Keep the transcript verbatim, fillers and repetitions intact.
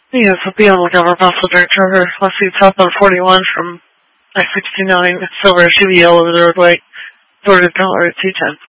Yes, I'll be on the lookout for possible drink driver. Let's see, southbound forty-one from I sixty-nine, silver S U V yellow over the roadway. Ordered dollar at two ten.